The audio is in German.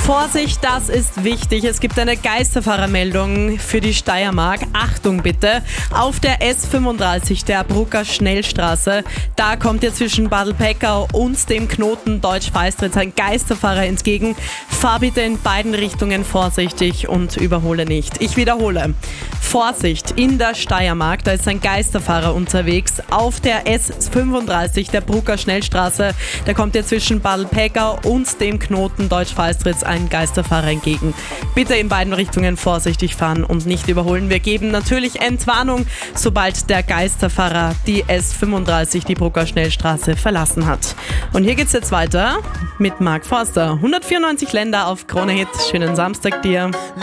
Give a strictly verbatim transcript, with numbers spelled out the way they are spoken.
Vorsicht, das ist wichtig. Es gibt eine Geisterfahrermeldung für die Steiermark. Achtung bitte, auf der S fünfunddreißig, der Brucker Schnellstraße, da kommt ihr zwischen Badl-Peckau und dem Knoten Deutsch-Feistritz ein Geisterfahrer entgegen. Fahr bitte in beiden Richtungen vorsichtig und überhole nicht. Ich wiederhole. Vorsicht, in der Steiermark, da ist ein Geisterfahrer unterwegs. Auf der S fünfunddreißig, der Brucker Schnellstraße, da kommt ihr zwischen Badl-Peckau und dem Knoten Deutsch-Feistritz ein Geisterfahrer entgegen. Bitte in beiden Richtungen vorsichtig fahren und nicht überholen. Wir geben natürlich Entwarnung, sobald der Geisterfahrer die S fünfunddreißig, die Brucker Schnellstraße, verlassen hat. Und hier geht's jetzt weiter mit Mark Forster. hundertvierundneunzig Länder auf Krone Hit. Schönen Samstag dir.